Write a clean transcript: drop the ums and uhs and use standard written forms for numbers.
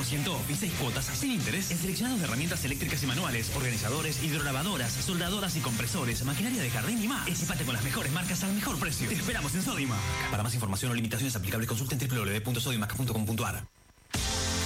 20% off y 6 cuotas sin interés en seleccionados de herramientas eléctricas y manuales, organizadores, hidrolavadoras, soldadoras y compresores, maquinaria de jardín y más. Equipate con las mejores marcas al mejor precio. Te esperamos en Sodimac. Para más información o limitaciones aplicables, consulta en www.sodimac.com.ar.